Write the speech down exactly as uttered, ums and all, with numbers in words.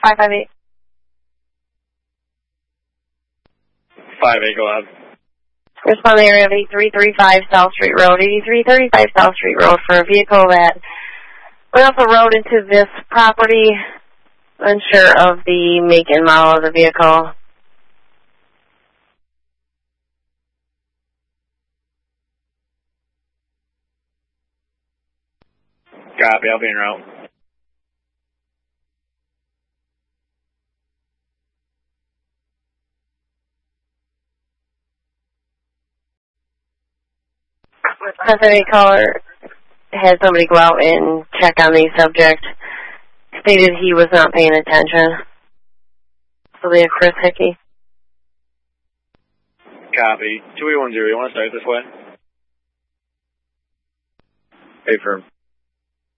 five five eight. five eight, go ahead. Respond to the area of eighty-three thirty-five South Street Road, eighty-three thirty-five South Street Road for a vehicle that went off the road into this property. Unsure of the make and model of the vehicle. Copy, I'll be en route. Contact caller had somebody go out and check on the subject. Stated he was not paying attention. So they have Chris Hickey. Copy. two eight one zero, you want to start this way? Hey, firm.